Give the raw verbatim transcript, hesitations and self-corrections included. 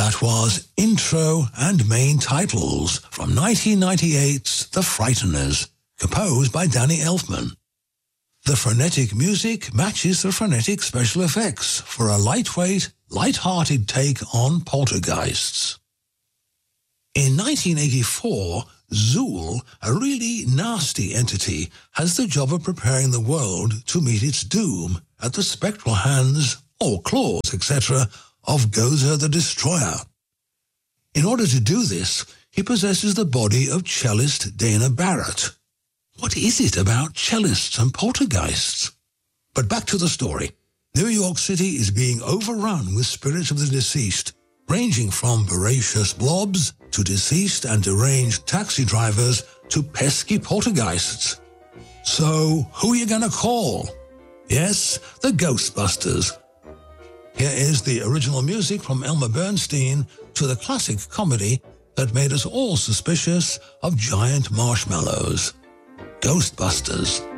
That was intro and main titles from nineteen ninety-eight's The Frighteners, composed by Danny Elfman. The frenetic music matches the frenetic special effects for a lightweight, light-hearted take on poltergeists. In nineteen eighty-four, Zool, a really nasty entity, has the job of preparing the world to meet its doom at the spectral hands, or claws, et cetera, of Gozer the Destroyer. In order to do this, he possesses the body of cellist Dana Barrett. What is it about cellists and poltergeists? But back to the story. New York City is being overrun with spirits of the deceased, ranging from voracious blobs to deceased and deranged taxi drivers to pesky poltergeists. So, who are you going to call? Yes, the Ghostbusters. Here is the original music from Elmer Bernstein to the classic comedy that made us all suspicious of giant marshmallows. Ghostbusters.